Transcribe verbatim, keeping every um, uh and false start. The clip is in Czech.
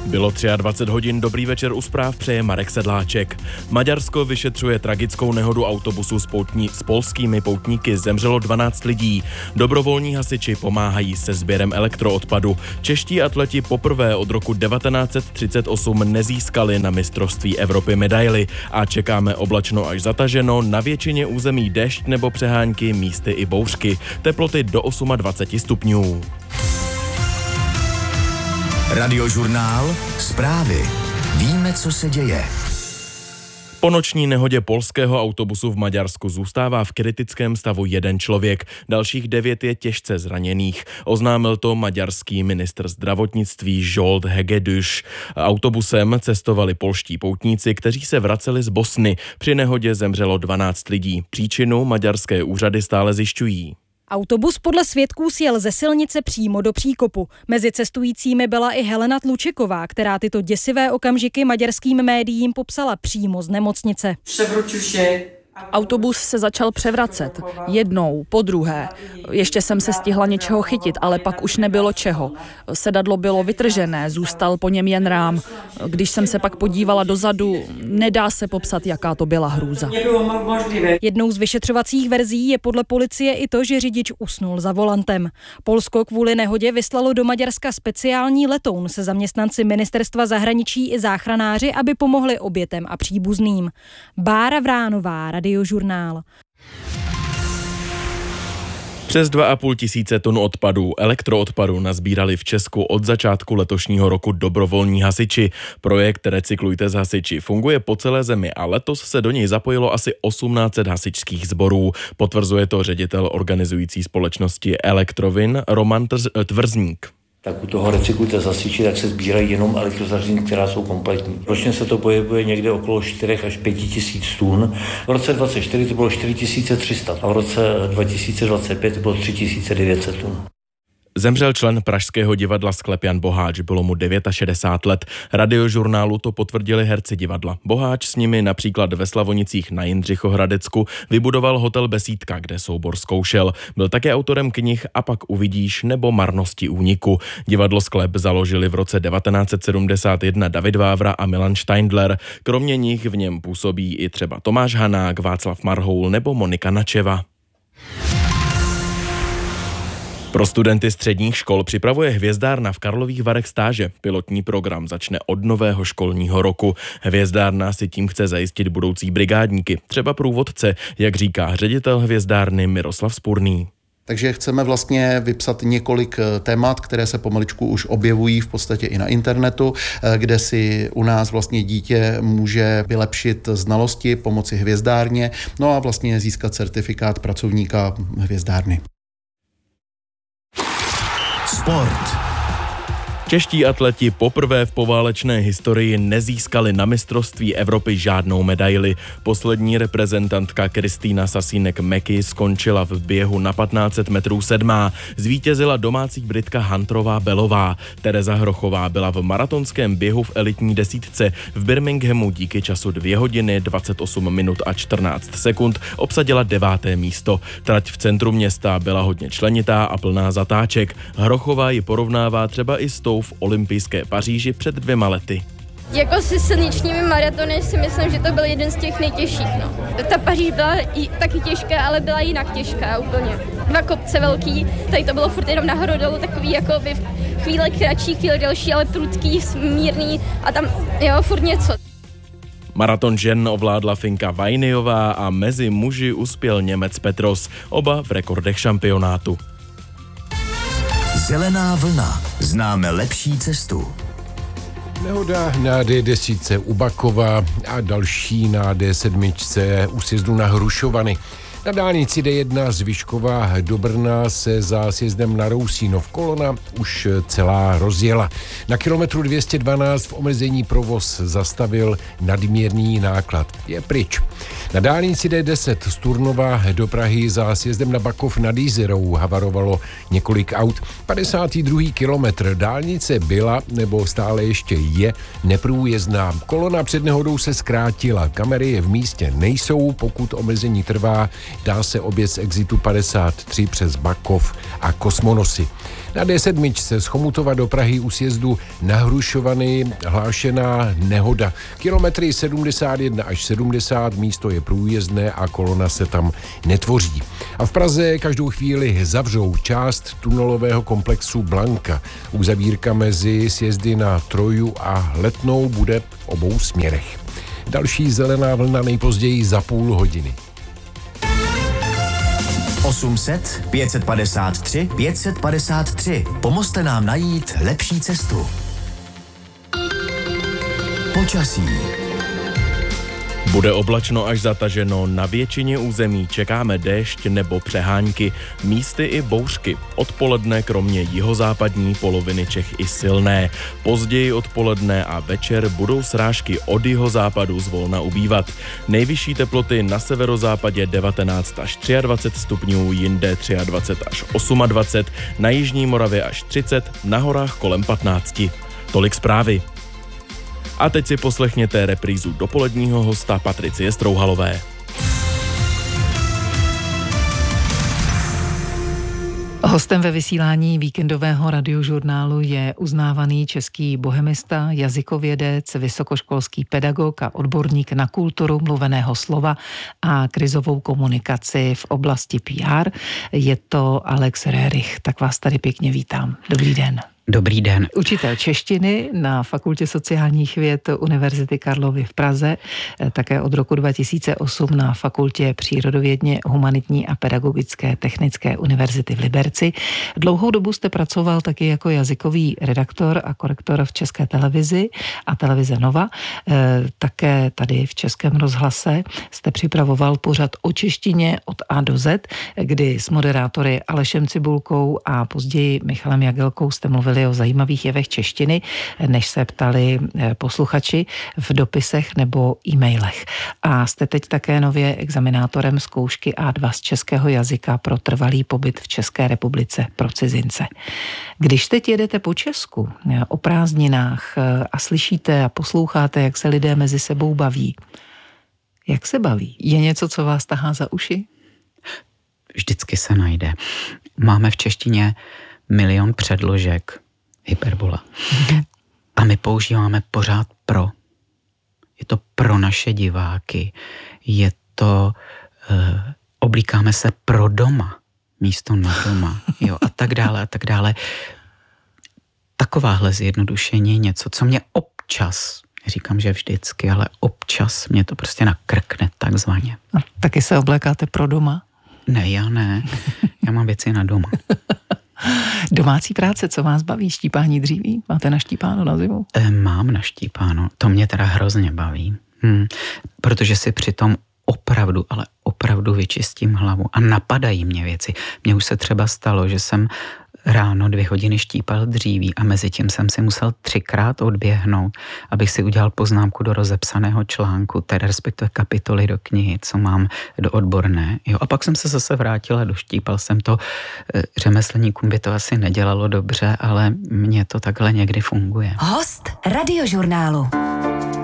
Bylo dvacet tři hodin, dobrý večer, u zpráv přeje Marek Sedláček. Maďarsko vyšetřuje tragickou nehodu autobusu s, poutní, s polskými poutníky, zemřelo dvanáct lidí. Dobrovolní hasiči pomáhají se sběrem elektroodpadu. Čeští atleti poprvé od roku devatenáct set třicet osm nezískali na mistrovství Evropy medaily a čekáme oblačno až zataženo, na většině území déšť nebo přehánky, místy i bouřky. Teploty do dvacet osm stupňů. Radiožurnál, zprávy. Víme, co se děje. Po noční nehodě polského autobusu v Maďarsku zůstává v kritickém stavu jeden člověk, dalších devět je těžce zraněných. Oznámil to maďarský ministr zdravotnictví Zsolt Hegedűs. Autobusem cestovali polští poutníci, kteří se vraceli z Bosny. Při nehodě zemřelo dvanáct lidí. Příčinu maďarské úřady stále zjišťují. Autobus podle svědků sjel ze silnice přímo do příkopu. Mezi cestujícími byla i Helena Tlučeková, která tyto děsivé okamžiky maďarským médiím popsala přímo z nemocnice. Autobus se začal převracet. Jednou, po druhé. Ještě jsem se stihla něčeho chytit, ale pak už nebylo čeho. Sedadlo bylo vytržené, zůstal po něm jen rám. Když jsem se pak podívala dozadu, nedá se popsat, jaká to byla hrůza. Jednou z vyšetřovacích verzí je podle policie i to, že řidič usnul za volantem. Polsko kvůli nehodě vyslalo do Maďarska speciální letoun se zaměstnanci ministerstva zahraničí i záchranáři, aby pomohli obětem a příbuzným. Bára Vránová, Radiožurnál. Přes dva a půl tisíce tun odpadů, elektroodpadu nazbírali v Česku od začátku letošního roku dobrovolní hasiči. Projekt Recyklujte s hasiči funguje po celé zemi a letos se do něj zapojilo asi osmnáct set hasičských sborů. Potvrzuje to ředitel organizující společnosti Elektrovin Roman Tvrzník. Tak u toho Recyklujte s hasiči, tak se sbírají jenom elektrozařízení, která jsou kompletní. Ročně se to pohybuje někde okolo čtyři až pět tisíc tun. V roce dvacet čtyři to bylo čtyři tisíce tři sta a v roce dva tisíce dvacet pět to bylo tři tisíce devět set tun. Zemřel člen pražského divadla Sklep Jan Boháč, bylo mu šedesát devět let. Radiožurnálu to potvrdili herci divadla. Boháč s nimi například ve Slavonicích na Jindřichohradecku vybudoval hotel Besídka, kde soubor zkoušel. Byl také autorem knih A pak uvidíš nebo Marnosti úniku. Divadlo Sklep založili v roce devatenáct set sedmdesát jedna David Vávra a Milan Steindler. Kromě nich v něm působí i třeba Tomáš Hanák, Václav Marhoul nebo Monika Načeva. Pro studenty středních škol připravuje Hvězdárna v Karlových Varech stáže. Pilotní program začne od nového školního roku. Hvězdárna si tím chce zajistit budoucí brigádníky, třeba průvodce, jak říká ředitel Hvězdárny Miroslav Spurný. Takže chceme vlastně vypsat několik témat, které se pomaličku už objevují v podstatě i na internetu, kde si u nás vlastně dítě může vylepšit znalosti pomocí hvězdárně, no a vlastně získat certifikát pracovníka hvězdárny. Sport. Čeští atleti poprvé v poválečné historii nezískali na mistrovství Evropy žádnou medaili. Poslední reprezentantka Kristýna Sasínek-Meky skončila v běhu na patnáct set metrů sedmá. Zvítězila domácí Britka Hunterová Belová. Tereza Hrochová byla v maratonském běhu v elitní desítce v Birminghamu díky času dvě hodiny dvacet osm minut a čtrnáct sekund obsadila deváté místo. Trať v centru města byla hodně členitá a plná zatáček. Hrochová ji porovnává třeba i s tou v olympijské Paříži před dvěma lety. Jako se silničními maratony si myslím, že to byl jeden z těch nejtěžších. No. Ta Paříž byla i taky těžká, ale byla jinak těžká úplně. Dva kopce velký, tady to bylo furt jenom nahoru dolů, takový jako by chvíle kratší, chvíle delší, ale prudký, smírný a tam jo, furt něco. Maraton žen ovládla Finka Vajniová a mezi muži uspěl Němec Petros, oba v rekordech šampionátu. Zelená vlna. Známe lepší cestu. Nehoda na D deset u Bakova a další na D sedm u sjezdu na Hrušovany. Na dálnici D jedna z Vyškova do Brna se za sjezdem na Rousínov kolona už celá rozjela. Na kilometru dvě stě dvanáct v omezení provoz zastavil nadměrný náklad. Je pryč. Na dálnici D deset z Turnova do Prahy za sjezdem na Bakov nad Jízerou havarovalo několik aut. padesátý druhý kilometr dálnice byla nebo stále ještě je neprůjezdná. Kolona před nehodou se zkrátila. Kamery v místě nejsou, pokud omezení trvá Dá se objet z exitu padesát tři přes Bakov a Kosmonosy. Na D sedm z Chomutova do Prahy u sjezdu na Hrušovany hlášená nehoda. Kilometry sedmdesát jedna až sedmdesát, místo je průjezdné a kolona se tam netvoří. A v Praze každou chvíli zavřou část tunelového komplexu Blanka. Uzavírka mezi sjezdy na Troju a Letnou bude v obou směrech. Další zelená vlna nejpozději za půl hodiny. osm set, pět set padesát tři, pět set padesát tři. Pomozte nám najít lepší cestu. Počasí. Bude oblačno až zataženo, na většině území čekáme déšť nebo přehánky, místy i bouřky. Odpoledne kromě jihozápadní poloviny Čech i silné. Později odpoledne a večer budou srážky od jihozápadu zvolna ubývat. Nejvyšší teploty na severozápadě devatenáct až dvacet tři stupňů, jinde dvacet tři až dvacet osm, na jižní Moravě až třicet, na horách kolem patnáct. Tolik zprávy. A teď si poslechněte reprízu dopoledního hosta Patricie Strouhalové. Hostem ve vysílání víkendového radiožurnálu je uznávaný český bohemista, jazykovědec, vysokoškolský pedagog a odborník na kulturu mluveného slova a krizovou komunikaci v oblasti P R. Je to Alex Rerich. Tak vás tady pěkně vítám. Dobrý den. Dobrý den. Učitel češtiny na Fakultě sociálních věd Univerzity Karlovy v Praze, také od roku dva tisíce osm na Fakultě přírodovědně humanitní a pedagogické technické univerzity v Liberci. Dlouhou dobu jste pracoval taky jako jazykový redaktor a korektor v České televizi a televize Nova. Také tady v Českém rozhlase jste připravoval pořad o češtině od A do Z, kdy s moderátory Alešem Cibulkou a později Michalem Jagelkou jste mluvili o zajímavých jevech češtiny, než se ptali posluchači v dopisech nebo e-mailech. A jste teď také nově examinátorem zkoušky A dva z českého jazyka pro trvalý pobyt v České republice pro cizince. Když teď jedete po Česku o prázdninách a slyšíte a posloucháte, jak se lidé mezi sebou baví, jak se baví? Je něco, co vás tahá za uši? Vždycky se najde. Máme v češtině milion předložek, hyperbola. A my používáme pořád pro. Je to pro naše diváky. Je to, uh, oblíkáme se pro doma, místo na doma. Jo, a tak dále, a tak dále. Takováhle zjednodušení je něco, co mě občas, říkám, že vždycky, ale občas mě to prostě nakrkne takzvaně. A taky se oblékáte pro doma? Ne, já ne. Já mám věci na doma. Domácí práce, co vás baví? Štípání dříví? Máte naštípáno na zimu? E, mám naštípáno. To mě teda hrozně baví. Hm. Protože si přitom opravdu, ale opravdu vyčistím hlavu a napadají mě věci. Mně už se třeba stalo, že jsem ráno dvě hodiny štípal dříví a mezi tím jsem si musel třikrát odběhnout, abych si udělal poznámku do rozepsaného článku, tedy respektive kapitoly do knihy, co mám do odborné. Jo, a pak jsem se zase vrátil a doštípal jsem to. Řemeslníkům by to asi nedělalo dobře, ale mně to takhle někdy funguje. Host radiožurnálu.